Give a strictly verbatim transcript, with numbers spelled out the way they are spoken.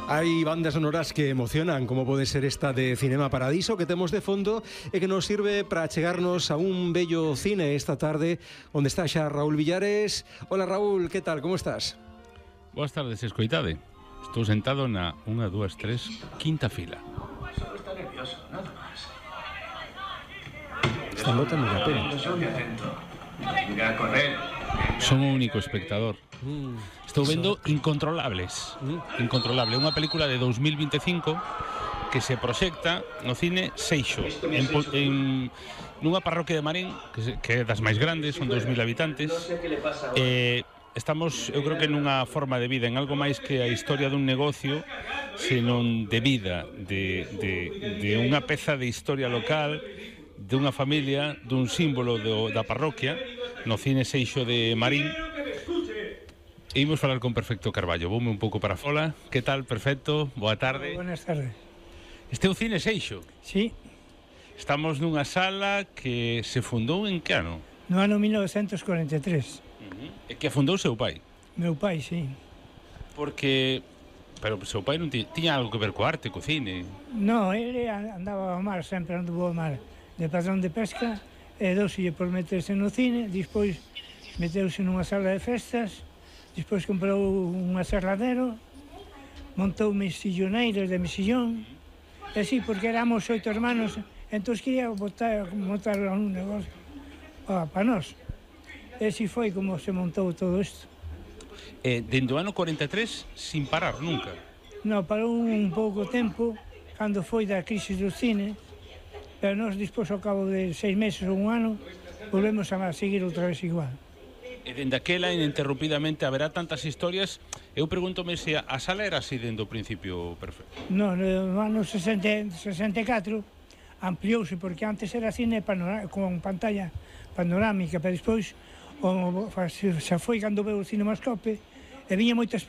Hai bandas sonoras que emocionan, como pode ser esta de Cinema Paradiso que temos de fondo e que nos sirve para chegarnos a un bello cine esta tarde, onde está xa Raúl Villares. Hola Raúl, que tal, como estás? Boas tardes, escoitade. Estou sentado na unha, dúas, tres, quinta fila. Solo está nervioso, nada más. Esta nota non la pena. Venga a correr. Son o único espectador. Estou vendo Incontrolables. Incontrolable, unha película de dous mil veinticinco que se proxecta no cine Seixo, en, en nunha parroquia de Marín, que, se, que é das máis grandes, son dous mil habitantes. Eh, estamos, eu creo que nunha forma de vida, en algo máis que a historia dun negocio, senón de vida, de, de, de unha peza de historia local, de unha familia, dun símbolo do, da parroquia, no cine Seixo de Marín. E imos falar con Perfecto Carballo. Voume un pouco para fola. Que tal, Perfecto? Boa tarde. Buenas tardes. Este é o cine Seixo. Sí, Estamos nunha sala que se fundou en que ano? no ano mil novecientos cuarenta e tres. Uh-huh. E que fundou seu pai. Meu pai, sí. Porque... Pero seu pai non ti, tiña algo que ver co arte, co cine. No, ele andaba ao mar, sempre andou ao mar, de patrón de pesca, e douselle por meterse no cine, despois meteuse nunha sala de festas, despois comprou un aserradero, montou mesilloneiros de mesillón, e así, porque éramos oito hermanos, entón quería botar, montar un negocio ah, para nós. E así foi como se montou todo isto. E dende o ano cuarenta e tres, sin parar, nunca. No, parou un pouco tempo, cando foi da crisis do cine, pero nós, despois, ao cabo de seis meses ou un ano, volvemos a seguir outra vez igual. E dende aquela, ininterrumpidamente, haberá tantas historias. Eu pregúntome se a sala era así dende o principio, Perfecto. No, no ano sesenta, sesenta e catro ampliouse, porque antes era cine con pantalla panorámica, pero despois o, xa foi cando veu o Cinemascope e viña moitas